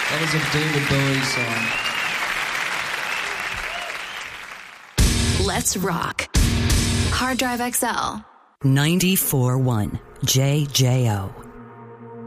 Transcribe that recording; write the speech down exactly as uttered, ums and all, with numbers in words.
That was a David Bowie song. Let's rock. Hard Drive X L. ninety-four point one J J O